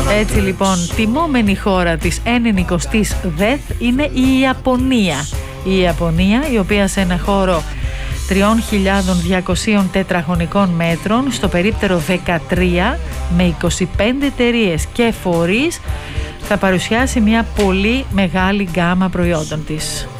Έτσι λοιπόν, τιμόμενη χώρα της 90ης ΔΕΘ είναι η Ιαπωνία. Η Ιαπωνία, η οποία σε ένα χώρο 3.200 τετραγωνικών μέτρων, στο περίπτερο 13, με 25 εταιρείες και φορείς, θα παρουσιάσει μια πολύ μεγάλη γκάμα προϊόντων της.